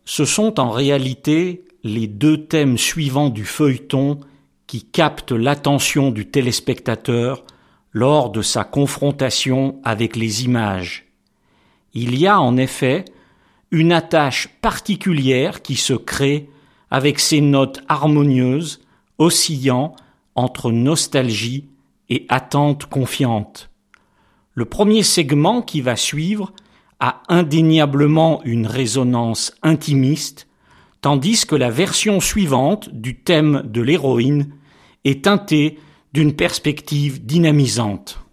Ce sont en réalité les deux thèmes suivants du feuilleton qui captent l'attention du téléspectateur lors de sa confrontation avec les images. Il y a en effet une attache particulière qui se crée avec ces notes harmonieuses oscillant entre nostalgie et attente confiante. Le premier segment qui va suivre a indéniablement une résonance intimiste, tandis que la version suivante du thème de l'héroïne est teintée d'une perspective dynamisante.